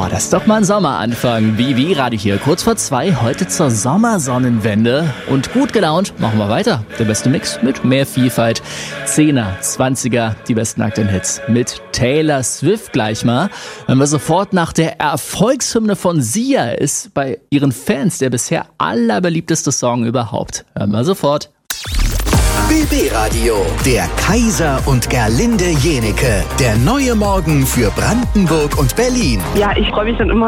das ist doch mal ein Sommeranfang. Wie Radio hier, kurz vor 2, heute zur Sommersonnenwende. Und gut gelaunt machen wir weiter. Der beste Mix mit mehr Vielfalt. 10er, 20er, die besten aktuellen Hits mit Taylor Swift gleich mal. Wenn wir sofort nach der Erfolgshymne von Sia ist bei ihren Fans der bisher allerbeliebteste Song überhaupt. Hören wir sofort. BB Radio, der Kaiser und Gerlinde Jenecke. Der neue Morgen für Brandenburg und Berlin. Ja, ich freue mich dann immer